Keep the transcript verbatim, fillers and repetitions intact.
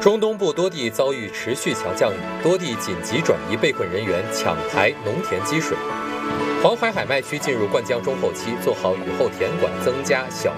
中东部多地遭遇持续强降雨，多地紧急转移被困人员，抢排农田积水。黄淮海麦区进入灌浆中后期，做好雨后田管，增加小